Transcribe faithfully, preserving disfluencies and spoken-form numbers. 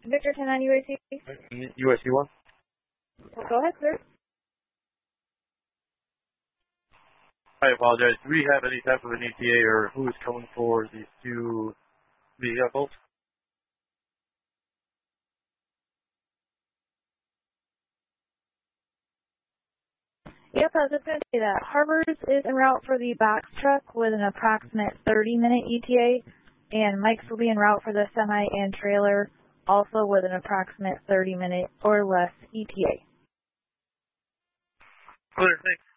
Victor ten nine U A C. U A C one. Go ahead, sir. I apologize. Do we have any type of an E T A or who is coming for these two vehicles? Yep, I was just going to say that. Harbors is en route for the box truck with an approximate thirty minute E T A, and Mike's will be en route for the semi and trailer, also with an approximate thirty minute or less E T A. Clear, thanks.